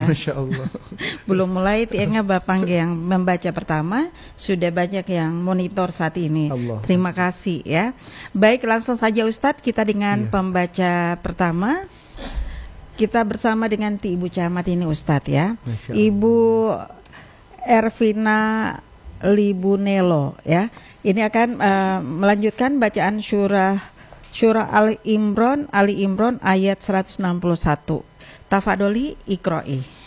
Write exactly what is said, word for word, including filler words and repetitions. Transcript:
Masya Allah. Belum mulai tiangnya Bapak yang membaca pertama, sudah banyak yang monitor saat ini. Allah. Terima kasih ya. Baik, langsung saja Ustadz, kita dengan Iya. pembaca pertama. Kita bersama dengan Ti Ibu Camat ini Ustadz ya. Masya Allah. Ibu Ervina Libunelo ya. Ini akan uh, melanjutkan bacaan surah Surah Ali Imran, Ali Imran ayat seratus enam puluh satu. Tafadholi Iqra'i.